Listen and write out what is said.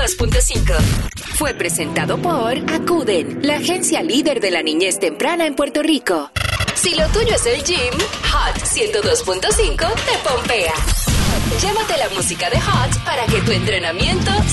102.5. Fue presentado por Acuden, la agencia líder de la niñez temprana en Puerto Rico. Si lo tuyo es el gym, Hot 102.5 te pompea. Llévate la música de Hot para que tu entrenamiento